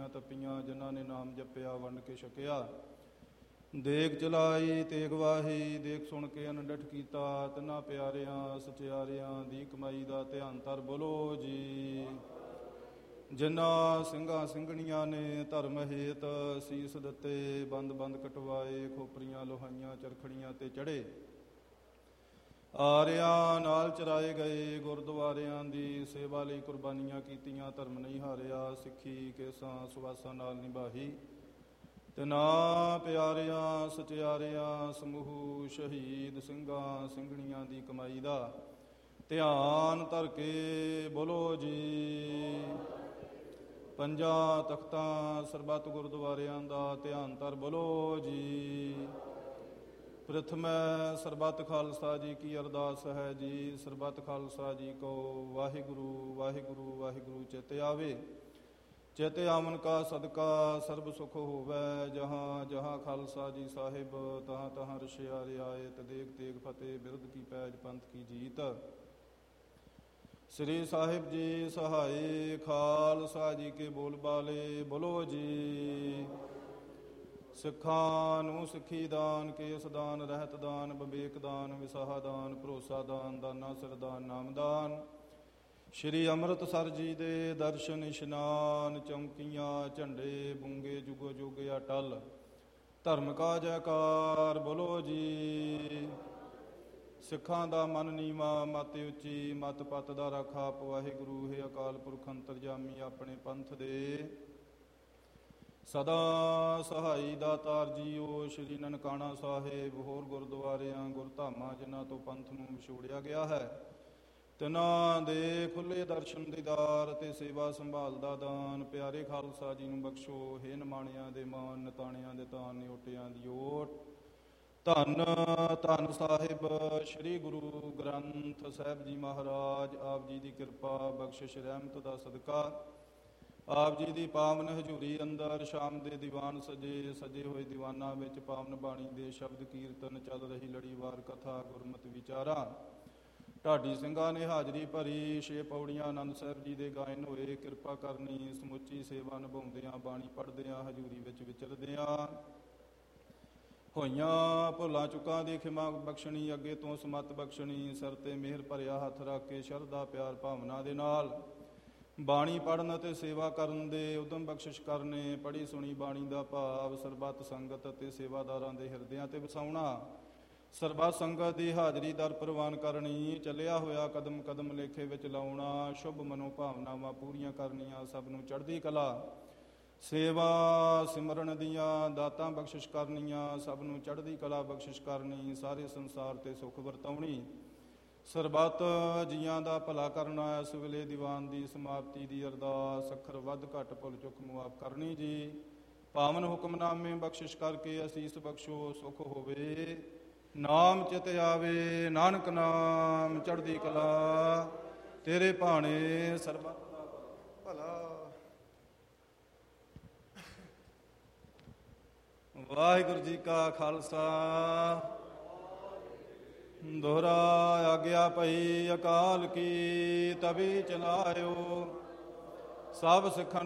ਤਪੀਆਂ ਤਪੀਆਂ ਜਿਨ੍ਹਾਂ ਨੇ ਨਾਮ ਜਪਿਆ ਵੰਡ ਕੇ ਛਕਿਆ। ਦੇਗ ਚਲਾਈ ਤੇਗ ਵਾਹੀ ਦੇਖ ਸੁਣ ਕੇ ਅਨਡਠ ਕੀਤਾ। ਤਿੰਨਾਂ ਪਿਆਰਿਆਂ ਸਚਿਆਰਿਆਂ ਦੀ ਕਮਾਈ ਦਾ ਧਿਆਨ ਧਰ ਬੋਲੋ ਜੀ। ਜਿਨ੍ਹਾਂ ਸਿੰਘਾਂ ਸਿੰਘਣੀਆਂ ਨੇ ਧਰਮ ਹੇਤ ਸੀਸ ਦਿੱਤੇ, ਬੰਦ ਬੰਦ ਕਟਵਾਏ, ਖੋਪਰੀਆਂ ਲੋਹਾਈਆਂ ਚਰਖੜੀਆਂ ਤੇ ਚੜ੍ਹੇ, ਆਰਿਆਂ ਨਾਲ ਚਰਾਏ ਗਏ, ਗੁਰਦੁਆਰਿਆਂ ਦੀ ਸੇਵਾ ਲਈ ਕੁਰਬਾਨੀਆਂ ਕੀਤੀਆਂ, ਧਰਮ ਨਹੀਂ ਹਾਰਿਆ, ਸਿੱਖੀ ਕੇਸਾਂ ਸੁਵਾਸਾਂ ਨਾਲ ਨਿਭਾਈ। ਤਿੰਨਾਂ ਪਿਆਰਿਆਂ ਸਚਿਆਰਿਆਂ ਸਮੂਹ ਸ਼ਹੀਦ ਸਿੰਘਾਂ ਸਿੰਘਣੀਆਂ ਦੀ ਕਮਾਈ ਦਾ ਧਿਆਨ ਧਰ ਕੇ ਬੋਲੋ ਜੀ। ਪੰਜਾਂ ਤਖਤਾਂ ਸਰਬੱਤ ਗੁਰਦੁਆਰਿਆਂ ਦਾ ਧਿਆਨ ਧਰ ਬੋਲੋ ਜੀ। ਪ੍ਰਥਮੈ ਸਰਬੱਤ ਖਾਲਸਾ ਜੀ ਕੀ ਅਰਦਾਸ ਹੈ ਜੀ। ਸਰਬੱਤ ਖਾਲਸਾ ਜੀ ਕੋ ਵਾਹਿਗੁਰੂ ਵਾਹਿਗੁਰੂ ਵਾਹਿਗੁਰੂ ਚਿਤ ਆਵੇ। ਚਿਤ ਆਵਨ ਕਾ ਸਦਕਾ ਸਰਬ ਸੁਖ ਹੋਵੈ। ਜਹਾਂ ਜਹਾਂ ਖਾਲਸਾ ਜੀ ਸਾਹਿਬ ਤਹਾਂ ਤਹਾਂ ਰਸ਼ਿਆ ਰਿਆਇਤ। ਦੇਗ ਤੇਗ ਫਤਿਹ ਬਿਰਧ ਕੀ ਪੈਜ ਪੰਥ ਕੀ ਜੀਤ। ਸ੍ਰੀ ਸਾਹਿਬ ਜੀ ਸਹਾਏ ਖਾਲਸਾ ਜੀ ਕੇ ਬੋਲ ਬਾਲੇ ਬੋਲੋ ਜੀ। ਸਿੱਖਾਂ ਨੂੰ ਸਿੱਖੀ ਦਾਨ, ਕੇਸ ਦਾਨ, ਰਹਿਤ ਦਾਨ, ਵਿਵੇਕ ਦਾਨ, ਵਿਸਾਹਾ ਦਾਨ, ਭਰੋਸਾ ਦਾਨ, ਦਾਨਾ ਸਿਰਦਾਨ, ਨਾਮਦਾਨ। ਸ਼੍ਰੀ ਅੰਮ੍ਰਿਤਸਰ ਜੀ ਦੇ ਦਰਸ਼ਨ ਇਸ਼ਨਾਨ, ਚੌਂਕੀਆਂ ਝੰਡੇ ਬੁੰਗੇ ਜੁਗੋ ਜੁਗ ਅਟਲ। ਧਰਮ ਕਾ ਜੈਕਾਰ ਬੋਲੋ ਜੀ। ਸਿੱਖਾਂ ਦਾ ਮਨ ਨੀਵਾਂ ਮਤ ਉੱਚੀ, ਮਤ ਪਤ ਦਾ ਰਾਖਾ ਆਪ ਵਾਹਿਗੁਰੂ। ਹੈ ਅਕਾਲ ਪੁਰਖ ਅੰਤਰਜਾਮੀ ਆਪਣੇ ਪੰਥ ਦੇ ਸਦਾ ਸਹਾਈ ਦਾਤਾਰ ਜੀਓ। ਸ਼੍ਰੀ ਨਨਕਾਣਾ ਸਾਹਿਬ ਹੋਰ ਗੁਰਦੁਆਰਿਆਂ ਗੁਰਧਾਮਾਂ ਜਿਨ੍ਹਾਂ ਤੋਂ ਪੰਥ ਨੂੰ ਵਿਛੋੜਿਆ ਗਿਆ ਹੈ, ਤਿਨਾਂ ਦੇ ਖੁੱਲ੍ਹੇ ਦਰਸ਼ਨ ਦੀਦਾਰ ਅਤੇ ਸੇਵਾ ਸੰਭਾਲ ਦਾ ਦਾਨ ਪਿਆਰੇ ਖਾਲਸਾ ਜੀ ਨੂੰ ਬਖਸ਼ੋ। ਹੇ ਨਿਮਾਣਿਆਂ ਦੇ ਮਾਨ, ਨਿਤਾਣਿਆਂ ਦੇ ਤਾਨ, ਨਿਓਟਿਆਂ ਦੀ ਓਟ। ਧੰਨ ਧੰਨ ਸਾਹਿਬ ਸ਼੍ਰੀ ਗੁਰੂ ਗ੍ਰੰਥ ਸਾਹਿਬ ਜੀ ਮਹਾਰਾਜ। ਆਪ ਜੀ ਦੀ ਕਿਰਪਾ ਬਖਸ਼ਿਸ਼ ਰਹਿਮਤ ਦਾ ਸਦਕਾ ਆਪ ਜੀ ਦੀ ਪਾਵਨ ਹਜ਼ੂਰੀ ਅੰਦਰ ਸ਼ਾਮ ਦੇ ਦੀਵਾਨ ਸਜੇ ਹੋਏ ਦੀਵਾਨਾਂ ਵਿੱਚ ਪਾਵਨ ਬਾਣੀ ਦੇ ਸ਼ਬਦ ਕੀਰਤਨ, ਚੱਲ ਰਹੀ ਲੜੀਵਾਰ ਕਥਾ, ਗੁਰਮਤਿ ਵਿਚਾਰਾਂ ਢਾਡੀ ਸਿੰਘਾਂ ਨੇ ਹਾਜ਼ਰੀ ਭਰੀ। 6 ਪੌੜੀਆਂ ਆਨੰਦ ਸਾਹਿਬ ਜੀ ਦੇ ਗਾਇਨ ਹੋਏ। ਕਿਰਪਾ ਕਰਨੀ ਸਮੁੱਚੀ ਸੇਵਾ ਨਿਭਾਉਂਦਿਆਂ, ਬਾਣੀ ਪੜ੍ਹਦਿਆਂ, ਹਜ਼ੂਰੀ ਵਿੱਚ ਵਿਚਰਦਿਆਂ ਹੋਈਆਂ ਭੁੱਲਾਂ ਚੁੱਕਾਂ ਦੀ ਖਿਮਾ ਬਖਸ਼ਣੀ, ਅੱਗੇ ਤੋਂ ਸਮੱਤ ਬਖਸ਼ਣੀ। ਸਿਰ ਤੇ ਮਿਹਰ ਭਰਿਆ ਹੱਥ ਰੱਖ ਕੇ ਸ਼ਰਧਾ ਪਿਆਰ ਭਾਵਨਾ ਦੇ ਨਾਲ ਬਾਣੀ ਪੜ੍ਹਨ ਅਤੇ ਸੇਵਾ ਕਰਨ ਦੇ ਉਦਮ ਬਖਸ਼ਿਸ਼ ਕਰਨੇ। ਪੜ੍ਹੀ ਸੁਣੀ ਬਾਣੀ ਦਾ ਭਾਵ ਸਰਬੱਤ ਸੰਗਤ ਅਤੇ ਸੇਵਾਦਾਰਾਂ ਦੇ ਹਿਰਦਿਆਂ ਤੇ ਵਸਾਉਣਾ। ਸਰਬੱਤ ਸੰਗਤ ਦੀ ਹਾਜ਼ਰੀ ਦਰ ਪ੍ਰਵਾਨ ਕਰਨੀ। ਚੱਲਿਆ ਹੋਇਆ ਕਦਮ ਕਦਮ ਲੇਖੇ ਵਿੱਚ ਲਾਉਣਾ। ਸ਼ੁਭ ਮਨੋ ਭਾਵਨਾਵਾਂ ਪੂਰੀਆਂ ਕਰਨੀਆਂ। ਸਭ ਨੂੰ ਚੜ੍ਹਦੀ ਕਲਾ ਸੇਵਾ ਸਿਮਰਨ ਦੀਆਂ ਦਾਤਾਂ ਬਖਸ਼ਿਸ਼ ਕਰਨੀਆਂ। ਸਭ ਨੂੰ ਚੜ੍ਹਦੀ ਕਲਾ ਬਖਸ਼ਿਸ਼ ਕਰਨੀ। ਸਾਰੇ ਸੰਸਾਰ ਤੇ ਸੁੱਖ ਵਰਤਾਉਣੀ। ਸਰਬੱਤ ਜੀਆਂ ਦਾ ਭਲਾ ਕਰਨਾ। ਇਸ ਵੇਲੇ ਦੀਵਾਨ ਦੀ ਸਮਾਪਤੀ ਦੀ ਅਰਦਾਸ। ਅੱਖਰ ਵੱਧ ਘੱਟ ਭੁੱਲ ਚੁੱਕ ਮੁਆਫ ਕਰਨੀ ਜੀ। ਪਾਵਨ ਹੁਕਮਨਾਮੇ ਬਖਸ਼ਿਸ਼ ਕਰਕੇ ਅਸੀਸ ਬਖਸ਼ੋ, ਸੁਖ ਹੋਵੇ, ਨਾਮ ਚਿਤ ਆਵੇ। ਨਾਨਕ ਨਾਮ ਚੜ੍ਹਦੀ ਕਲਾ ਤੇਰੇ ਭਾਣੇ ਸਰਬੱਤ ਦਾ ਭਲਾ। ਵਾਹਿਗੁਰੂ ਜੀ ਕਾ ਖਾਲਸਾ। ਦੋਹਰਾ ਆਗਿਆ ਭਈ ਅਕਾਲ ਕੀ ਤਬੀ ਚਲਾਇਓ। ਸਭ ਸਿੱਖਾਂ